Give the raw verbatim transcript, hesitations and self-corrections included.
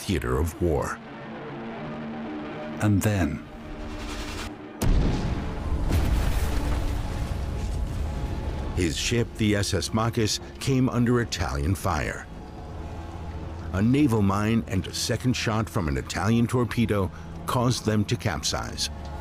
theater of war. And then, his ship, the S S Marcus, came under Italian fire. A naval mine and a second shot from an Italian torpedo caused them to capsize.